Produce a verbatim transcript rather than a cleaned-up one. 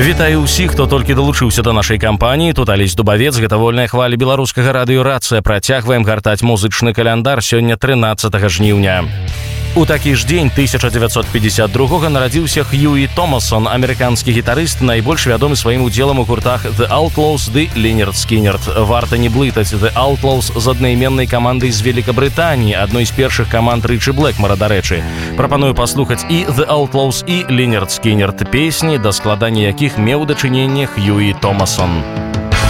Вітаю ўсіх, хто толькі далучыўся да нашай кампаніі. Тут Алесь Дубавец, гэта вольная хваля беларускага радыё-рацыя. Працягваем гартаць музычны каляндар. Сёння трынаццатага жніўня. У такі ж дзень тысяча дзевяцьсот пятьдесят другога нарадзіўся Хьюі Томасон, амерыканскі гітарыст, найбольш вядомы сваім удзелам у гуртах The Outlaws ды Лінерд Скінерд. Варта не блытаць The Outlaws з аднайменнай камандай з Великабрытаніі, адной з першых каманд Рычы Блэкмара, дарэчы. Прапаную паслухаць і The Outlaws, і Лінерд Скінерд, песні, да складання якіх меў дачыненне Хьюі Томасон.